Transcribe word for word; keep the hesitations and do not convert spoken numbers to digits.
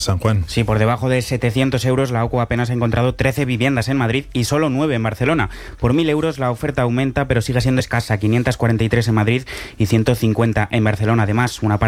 San Juan. Sí, por debajo de setecientos euros la OCU apenas ha encontrado trece viviendas en Madrid y solo nueve en Barcelona. Por mil euros la oferta aumenta, pero sigue siendo escasa, quinientas cuarenta y tres en Madrid y ciento cincuenta en Barcelona. Además, una parte